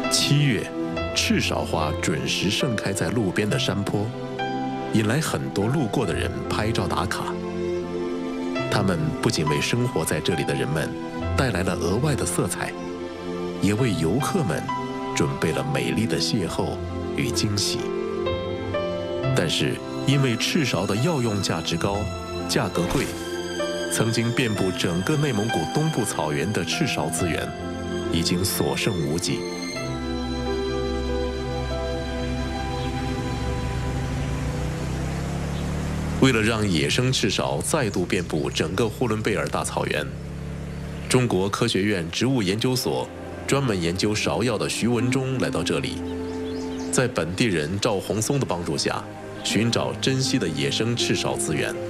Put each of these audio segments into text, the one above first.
7月，赤芍花准时盛开在路边的山坡，引来很多路过的人拍照打卡。它们不仅为生活在这里的人们带来了额外的色彩，也为游客们准备了美丽的邂逅与惊喜。但是，因为赤芍的药用价值高、价格贵，曾经遍布整个内蒙古东部草原的赤芍资源已经所剩无几。为了让野生赤芍再度遍布整个呼伦贝尔大草原，中国科学院植物研究所专门研究芍药的徐文忠来到这里，在本地人赵红松的帮助下，寻找珍稀的野生赤芍资源。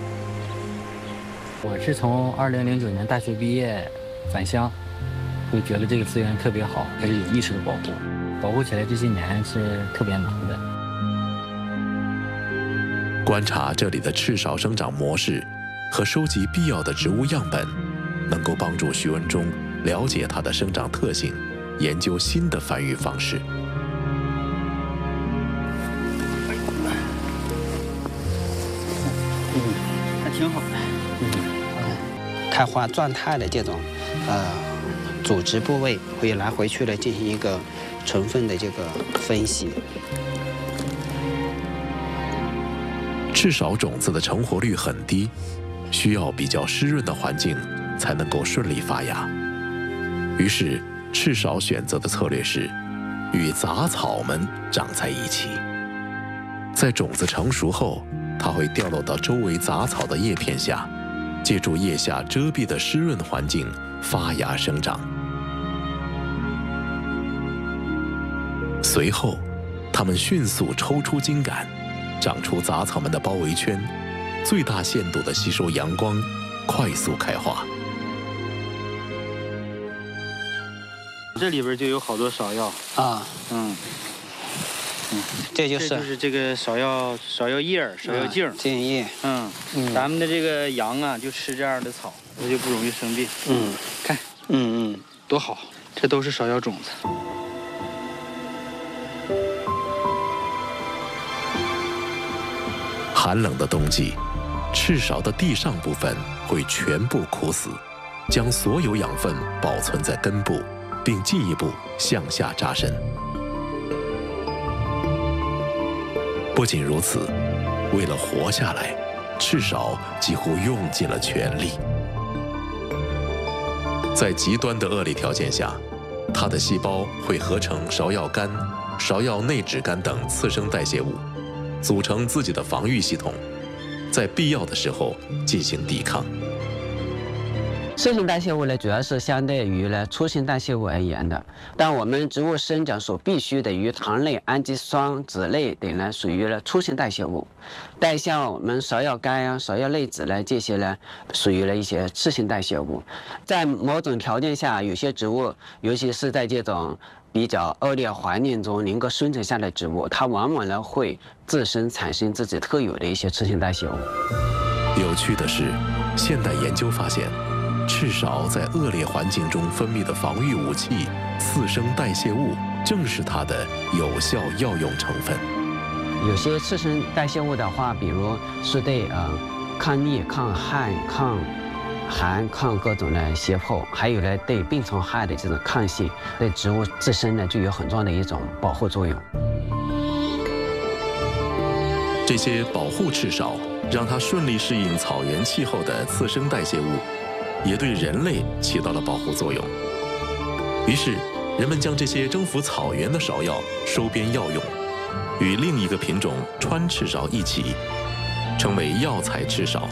我是从2009年大学毕业返乡，就觉得这个资源特别好，开始有意识的保护起来这些年是特别难的。 观察这里的赤芍生长模式和收集必要的植物样本，能够帮助徐文忠了解它的生长特性，研究新的繁育方式。 还挺好的。开花状态的这种组织部位会来回去的进行一个成分的这个分析。 赤芍种子的成活率很低，需要比较湿润的环境才能够顺利发芽。于是，赤芍选择的策略是与杂草们长在一起。在种子成熟后，它会掉落到周围杂草的叶片下，借助叶下遮蔽的湿润环境发芽生长。随后，它们迅速抽出茎秆，长出杂草们的包围圈，最大限度地吸收阳光，快速开花。 这里边就有好多芍药啊， 这就是这个芍药叶、芍药茎、 茎叶。 咱们的这个羊啊，就吃这样的草，它就不容易生病。看，多好，这都是芍药种子。 寒冷的冬季，赤芍的地上部分会全部枯死，将所有养分保存在根部，并进一步向下扎深。不仅如此，为了活下来，赤芍几乎用尽了全力。在极端的恶劣条件下，它的细胞会合成芍药苷、芍药内酯苷等次生代谢物，组成自己的防御系统，在必要的时候进行抵抗。 次生代谢物呢，主要是相对于呢初生代谢物而言的。但我们植物生长所必需的于糖类、氨基酸、酯类等呢，属于了初生代谢物。但像我们芍药苷啊、芍药内酯呢，这些呢，属于了一些次生代谢物。在某种条件下，有些植物，尤其是在这种比较恶劣环境中能够生存下来的植物，它往往呢会自身产生自己特有的一些次生代谢物。 有趣的是，现代研究发现，赤芍在恶劣环境中分泌的防御武器次生代谢物，正是它的有效药用成分。 有些次生代谢物的话，比如是对抗逆、抗旱、抗寒、抗各种的胁迫，还有呢对病虫害的这种抗性，对植物自身呢就有很重要的一种保护作用。 这些保护赤芍，让它顺利适应草原气候的次生代谢物，也对人类起到了保护作用。于是，人们将这些征服草原的芍药收编药用，与另一个品种川赤芍一起，成为药材赤芍。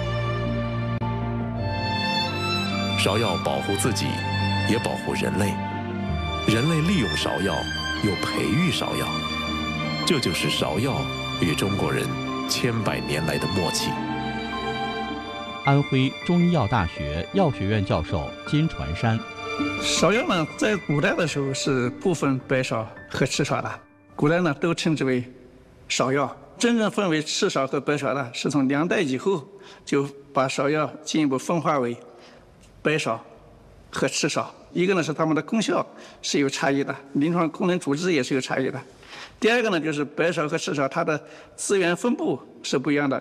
芍药保护自己，也保护人类。人类利用芍药，又培育芍药，这就是芍药与中国人千百年来的默契。 安徽中医药大学药学院教授金传山： 芍药呢，在古代的时候是不分白芍和赤芍的，古代呢都称之为芍药。真正分为赤芍和白芍的，是从梁代以后就把芍药进一步分化为白芍和赤芍。 一个呢是它们的功效是有差异的，临床功能主治也是有差异的。第二个呢就是白芍和赤芍它的资源分布是不一样的。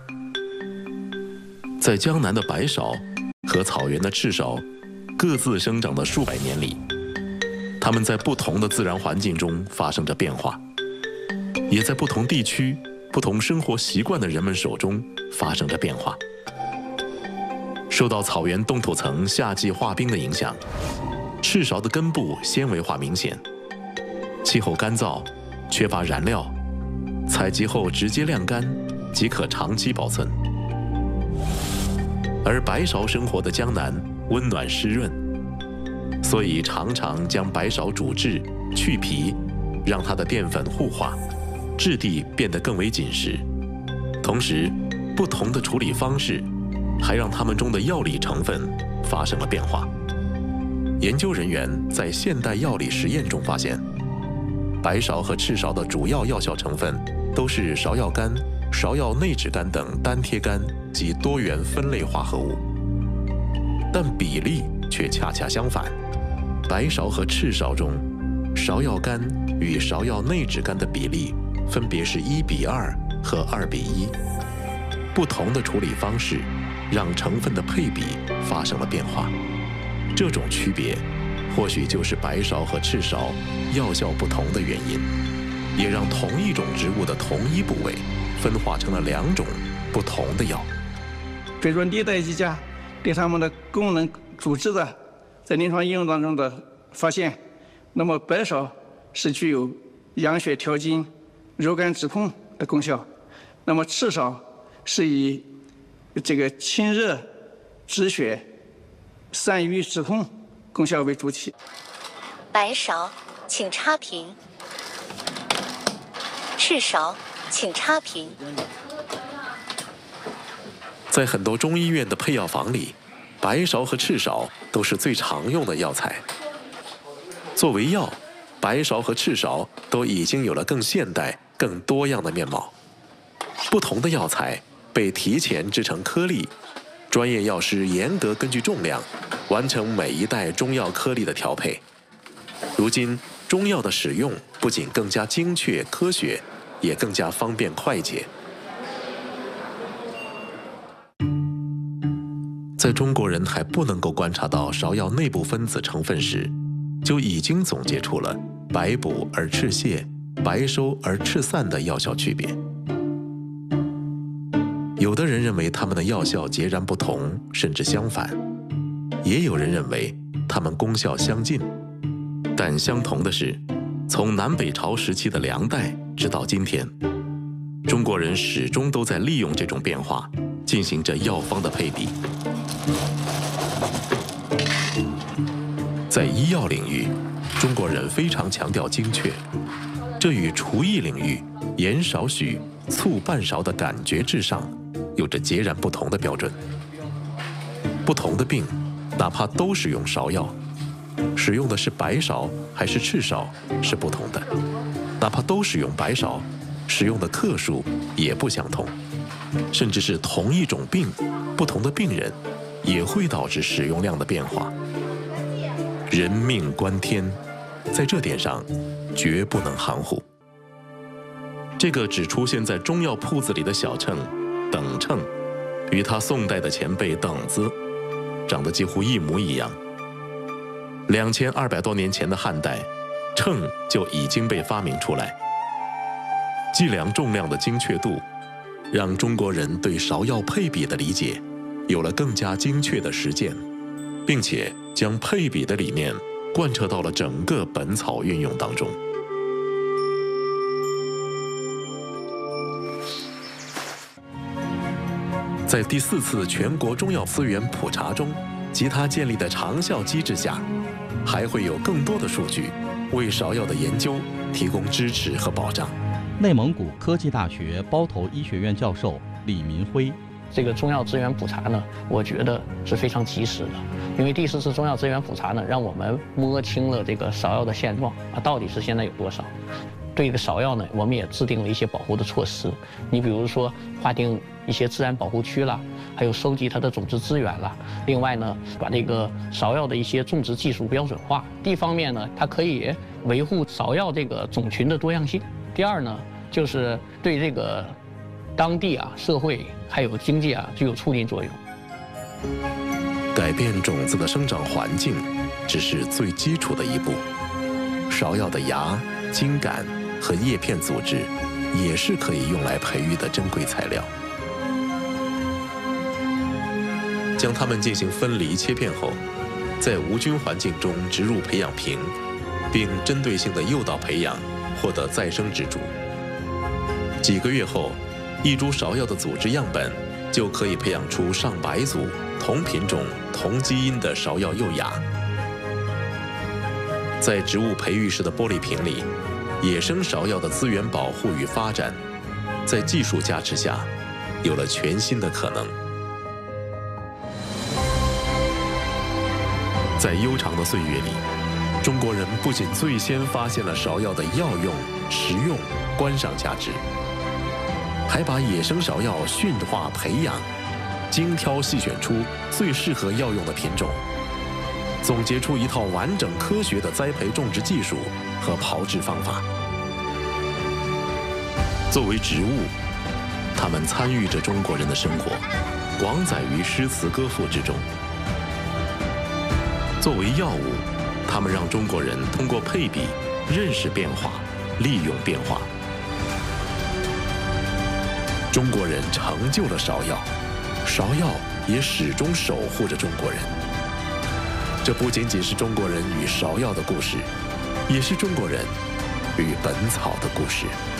在江南的白芍和草原的赤芍各自生长的数百年里，它们在不同的自然环境中发生着变化，也在不同地区、不同生活习惯的人们手中发生着变化。受到草原冻土层夏季化冰的影响，赤芍的根部纤维化明显，气候干燥，缺乏燃料，采集后直接晾干即可长期保存。而白芍生活的江南温暖湿润，所以常常将白芍煮制去皮，让它的淀粉糊化，质地变得更为紧实。同时，不同的处理方式还让它们中的药理成分发生了变化。研究人员在现代药理实验中发现，白芍和赤芍的主要药效成分都是芍药苷、芍药内酯苷等单萜苷及多元酚类化合物，但比例却恰恰相反。白芍和赤芍中，芍药苷与芍药内酯苷的比例分别是1:2和2:1。不同的处理方式让成分的配比发生了变化，这种区别或许就是白芍和赤芍药效不同的原因，也让同一种植物的同一部位分化成了2种不同的药。 比如说历代医家对它们的功能主治的在临床应用当中的发现，那么白芍是具有养血调经、柔肝止痛的功效，那么赤芍是以这个清热止血、散瘀止痛功效为主体。 白芍，请插屏；赤芍，请插屏。 在很多中医院的配药房里，白芍和赤芍都是最常用的药材。作为药，白芍和赤芍都已经有了更现代、更多样的面貌。不同的药材被提前制成颗粒，专业药师严格根据重量完成每一代中药颗粒的调配。如今，中药的使用不仅更加精确科学，也更加方便快捷。在中国人还不能够观察到芍药内部分子成分时，就已经总结出了白补而赤泻、白收而赤散的药效区别。有的人认为它们的药效截然不同，甚至相反；也有人认为它们功效相近。但相同的是，从南北朝时期的梁代直到今天，中国人始终都在利用这种变化，进行着药方的配比。在医药领域，中国人非常强调精确，这与厨艺领域盐少许、醋半勺的感觉至上有着截然不同的标准。不同的病，哪怕都使用芍药，使用的是白芍还是赤芍是不同的；哪怕都使用白芍，使用的克数也不相同。甚至是同一种病，不同的病人也会导致使用量的变化。人命关天，在这点上绝不能含糊。这个只出现在中药铺子里的小秤等秤，与他宋代的前辈等子长得几乎一模一样。2200多年前的汉代，秤就已经被发明出来。计量重量的精确度，让中国人对芍药配比的理解有了更加精确的实践，并且将配比的理念贯彻到了整个本草运用当中。在第4次全国中药资源普查中及它建立的长效机制下，还会有更多的数据为芍药的研究提供支持和保障。 内蒙古科技大学包头医学院教授李民辉： 这个中药资源普查呢，我觉得是非常及时的，因为第4次中药资源普查呢，让我们摸清了这个芍药的现状啊，到底是现在有多少。 对这个芍药呢，我们也制定了一些保护的措施。你比如说划定一些自然保护区啦，还有收集它的种子资源啦。另外呢，把这个芍药的一些种植技术标准化。第一方面呢，它可以维护芍药这个种群的多样性；第二呢，就是对这个当地社会还有经济具有促进作用。 改变种子的生长环境，只是最基础的一步。芍药的芽、茎秆和叶片组织，也是可以用来培育的珍贵材料。将它们进行分离切片后，在无菌环境中植入培养瓶，并针对性的诱导培养，获得再生植株。几个月后，一株芍药的组织样本就可以培养出上百组同品种、同基因的芍药幼芽。在植物培育式的玻璃瓶里，野生芍药的资源保护与发展，在技术加持下，有了全新的可能。在悠长的岁月里，中国人不仅最先发现了芍药的药用、食用、观赏价值，还把野生芍药驯化培养，精挑细选出最适合药用的品种，总结出一套完整科学的栽培种植技术和炮制方法。作为植物，它们参与着中国人的生活，广载于诗词歌赋之中。作为药物，它们让中国人通过配比认识变化，利用变化。中国人成就了芍药，芍药也始终守护着中国人。这不仅仅是中国人与芍药的故事，也是中国人与本草的故事。